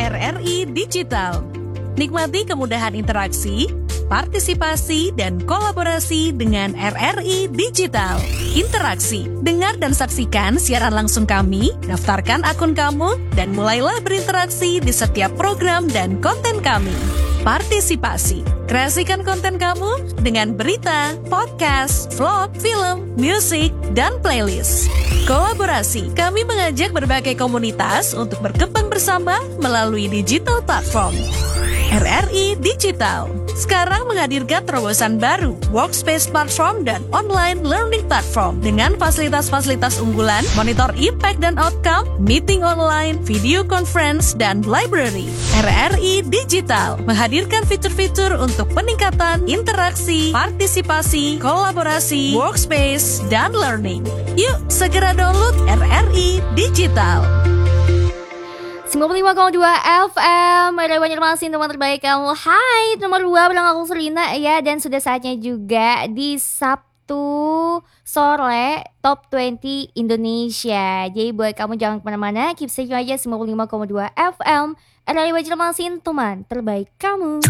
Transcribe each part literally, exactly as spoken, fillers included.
R R I Digital. Nikmati kemudahan interaksi, partisipasi, dan kolaborasi dengan R R I Digital. Interaksi, dengar dan saksikan siaran langsung kami, daftarkan akun kamu, dan mulailah berinteraksi di setiap program dan konten kami. Partisipasi, kreasikan konten kamu dengan berita, podcast, vlog, film, musik, dan playlist. Kolaborasi, kami mengajak berbagai komunitas untuk berkembang bersama melalui digital platform. R R I Digital sekarang menghadirkan terobosan baru, workspace platform dan online learning platform dengan fasilitas-fasilitas unggulan, monitor impact dan outcome, meeting online, video conference, dan library. R R I Digital menghadirkan fitur-fitur untuk peningkatan interaksi, partisipasi, kolaborasi, workspace, dan learning. Yuk, segera download R R I Digital. sembilan puluh lima koma dua F M Radio Banjarmasin, teman terbaik kamu. Hai, nomor dua bareng aku Selina ya. Dan sudah saatnya juga di Sabtu sore Top dua puluh Indonesia. Jadi buat kamu jangan kemana-mana, keep stay tune aja sembilan puluh lima koma dua F M Radio Banjarmasin, teman terbaik kamu.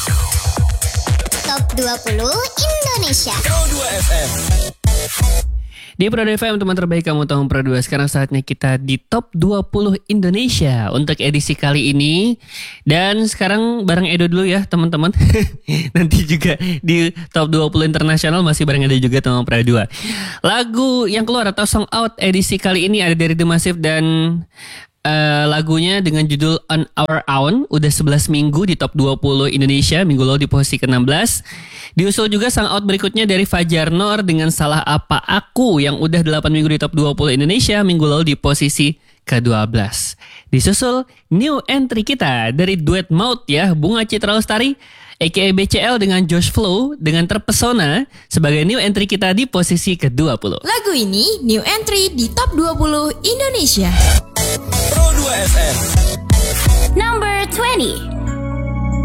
Top dua puluh Indonesia. Pro dua F M. Di Pro dua F M, teman terbaik kamu tahun Pro dua. Sekarang saatnya kita di Top dua puluh Indonesia untuk edisi kali ini. Dan sekarang bareng Edo dulu ya teman-teman. Nanti juga di Top dua puluh Internasional masih bareng Edo juga teman Pro dua. Lagu yang keluar atau song out edisi kali ini ada dari The Massive dan Uh, lagunya dengan judul On Our Own udah sebelas minggu di Top dua puluh Indonesia, minggu lalu di posisi ke enam belas. Diusul juga sang out berikutnya dari Fajar Noor dengan Salah Apa Aku yang udah delapan minggu di Top dua puluh Indonesia, minggu lalu di posisi ke dua belas. Disusul new entry kita dari duet Maut ya, Bunga Citra Lestari A K A B C L dengan Josh Flow dengan Terpesona sebagai new entry kita di posisi ke dua puluh. Lagu ini new entry di Top dua puluh Indonesia. Pro dua F M Number dua puluh.